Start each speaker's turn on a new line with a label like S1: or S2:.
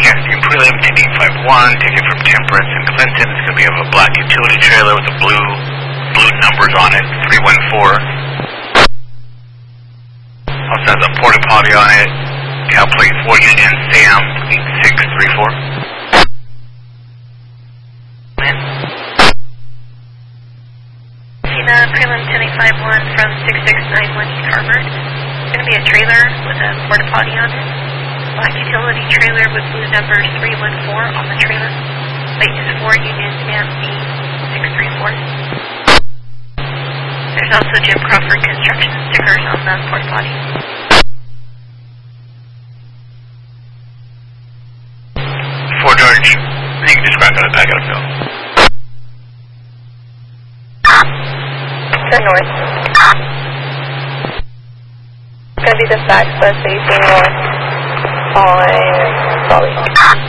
S1: Casting prelim, taking 5-1, taking from Temperance and Clinton. It's going to be a black utility trailer with the blue numbers on it, 314. Also has a porta potty on it. Cal plate 4 Union Sam 8634.
S2: Cena, prelim 1051 from 6691 East Harvard. It's going to be a trailer with a porta potty on it. Black utility trailer with blue numbers 314 on the trailer. Plate is 4 Union Sam B634. There's also Jim Crawford construction stickers on the porta potty.
S1: Fort George, you can describe how to pack out a fill.
S2: To north. It's going to be the fax bus facing north on Raleigh.